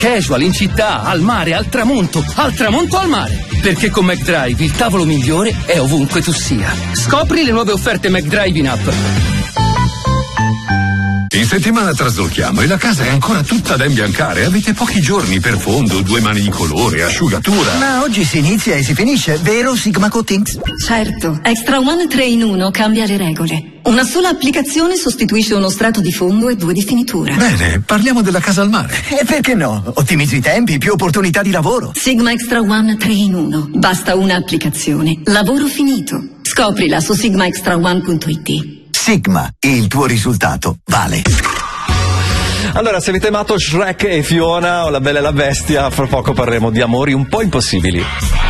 Casual, in città, al mare, al tramonto al mare. Perché con McDrive il tavolo migliore è ovunque tu sia. Scopri le nuove offerte McDrive in app. In settimana traslochiamo e la casa è ancora tutta da imbiancare. Avete pochi giorni per fondo, 2 mani di colore, asciugatura. Ma oggi si inizia e si finisce, vero Sigma Coatings? Certo, Extra One 3 in 1 cambia le regole. Una sola applicazione sostituisce uno strato di fondo e 2 di finitura. Bene, parliamo della casa al mare. E perché no? Ottimizzi i tempi, più opportunità di lavoro. Sigma Extra One 3 in 1. Basta una applicazione. Lavoro finito. Scoprila su sigmaextraone.it. Sigma, il tuo risultato vale. Allora, se avete amato Shrek e Fiona o La Bella e la Bestia, fra poco parleremo di amori un po' impossibili.